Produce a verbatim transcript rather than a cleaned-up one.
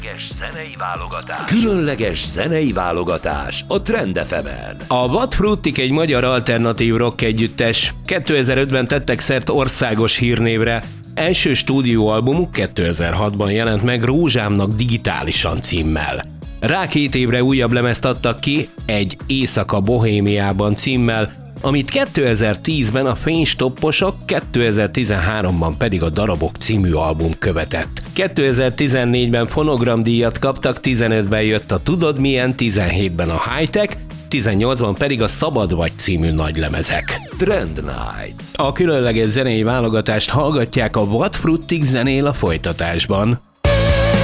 Zenei válogatás. Különleges zenei válogatás a Trend ef emen. A Vad Fruttik egy magyar alternatív rock együttes. kétezer-ötben tettek szert országos hírnévre. Első stúdióalbumuk kétezer-hatban jelent meg Rózsámnak digitálisan címmel. Rá két évre újabb lemezt adtak ki, egy Éjszaka Bohémiában címmel, amit kétezer-tízben a Fénystopposok, kétezer-tizenháromban pedig a Darabok című album követett. kétezer-tizennégyben fonogramdíjat kaptak, tizenötben jött a Tudod milyen, tizenhétben a High-Tech, tizennyolcban pedig a Szabad vagy című nagylemezek. Trend Night. A különleges zenei válogatást hallgatják, a Vad Fruttik zenél a folytatásban.